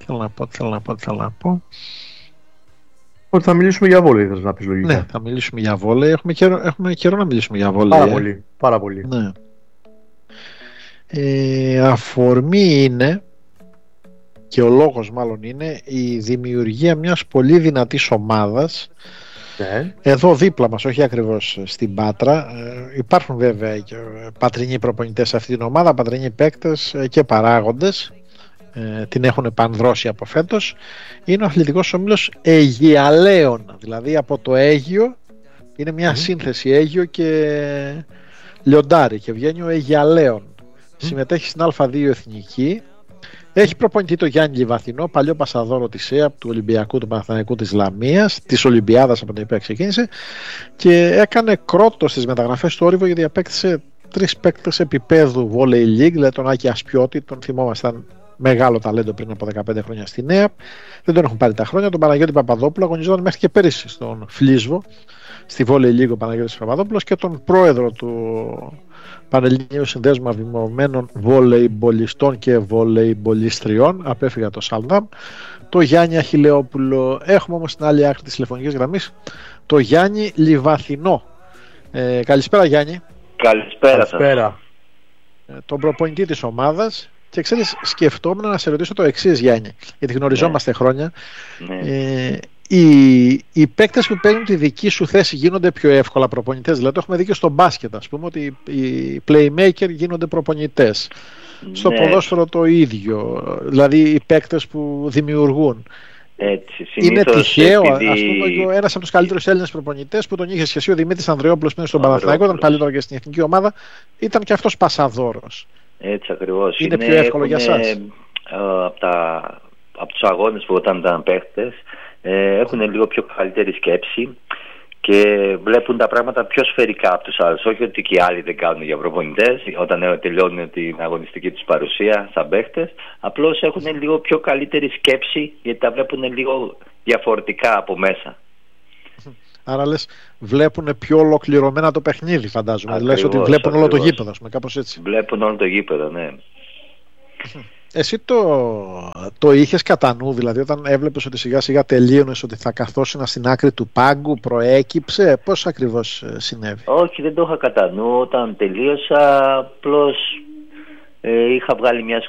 Θέλω να πω. Ότι θα μιλήσουμε για βόλεϊ, θες να πεις λογικά. Ναι, θα μιλήσουμε για βόλεϊ. Έχουμε καιρό να μιλήσουμε για βόλεϊ. Πάρα πολύ. Ναι. Αφορμή είναι, και ο λόγος μάλλον είναι, η δημιουργία μιας πολύ δυνατής ομάδας. Ναι. Εδώ δίπλα μας, όχι ακριβώς στην Πάτρα. Υπάρχουν βέβαια και πατρινοί προπονητές σε αυτή την ομάδα, πατρινοί παίκτες και παράγοντες. Την έχουν επανδρώσει από φέτος. Είναι ο αθλητικός όμιλος Αιγιαλέων, δηλαδή από το Αίγιο είναι μια σύνθεση Αίγιο και Λιοντάρι και βγαίνει ο Αιγιαλέων. Συμμετέχει στην Α2 Εθνική. Έχει προπονητή το Γιάννη Λιβαθινό, παλιό πασαδόρο της ΕΑΠ, του Ολυμπιακού, του Παναθηναϊκού, της Λαμίας, της Ολυμπιάδας από την οποία ξεκίνησε, και έκανε κρότο στις μεταγραφές του Όριβο, γιατί απέκτησε 3 παίκτες επίπεδου Volley League, δηλαδή τον Άκη Ασπιώτη, τον θυμόμαστε, ήταν μεγάλο ταλέντο πριν από 15 χρόνια στην ΕΑΠ, δεν τον έχουν πάρει τα χρόνια. Τον Παναγιώτη Παπαδόπουλο, αγωνιζόταν μέχρι και πέρυσι στον Φλίσβο, στη Volley League ο Παναγιώτης Παπαδόπουλος, και τον πρόεδρο του Πανελληνίου Συνδέσμου Αφημωμένων Βολεϊμπολιστών και Βολεϊμπολιστριών, απέφυγα το Σαλδάμ, το Γιάννη Αχιλεόπουλο. Έχουμε όμως στην άλλη άκρη της τηλεφωνικής γραμμής το Γιάννη Λιβαθινό. Καλησπέρα Γιάννη. Καλησπέρα. Τον προπονητή της ομάδας. Και ξέρεις, σκεφτόμουν να σε ρωτήσω το εξής, Γιάννη, γιατί γνωριζόμαστε χρόνια. Ναι. Οι παίκτες που παίρνουν τη δική σου θέση γίνονται πιο εύκολα προπονητές. Δηλαδή το έχουμε δει και στο μπάσκετ, ας πούμε, ότι οι playmaker γίνονται προπονητές. Στο ποδόσφαιρο το ίδιο. Δηλαδή οι παίκτες που δημιουργούν. Έτσι, είναι τυχαίο, ας πούμε, ένας από τους καλύτερους Έλληνες προπονητές που τον είχες και εσύ, ο Δημήτρης Ανδρεόπουλος, πριν στον Παναθηναϊκό, ήταν παλιότερο και στην εθνική ομάδα, ήταν και αυτός πασαδόρος. Έτσι ακριβώς. Είναι πιο εύκολο για εσάς. Από τους αγώνες που όταν ήταν παίχτες, έχουν λίγο πιο καλύτερη σκέψη και βλέπουν τα πράγματα πιο σφαιρικά από τους άλλους. Όχι ότι και οι άλλοι δεν κάνουν για προπονητές όταν τελειώνουν την αγωνιστική τους παρουσία σαν παίχτες. Απλώς έχουν λίγο πιο καλύτερη σκέψη, γιατί τα βλέπουν λίγο διαφορετικά από μέσα. Άρα λες, βλέπουν πιο ολοκληρωμένα το παιχνίδι, φαντάζομαι. Λες ότι βλέπουν όλο το γήπεδο, ας πούμε, κάπως έτσι. Βλέπουν όλο το γήπεδο, ναι. Εσύ το είχες κατά νου, δηλαδή όταν έβλεπες ότι σιγά σιγά τελείωνες, ότι θα καθόσουν στην άκρη του πάγκου, προέκυψε, πώς ακριβώς συνέβη? Όχι, δεν το είχα κατά νου. Όταν τελείωσα, απλώς είχα βγάλει μια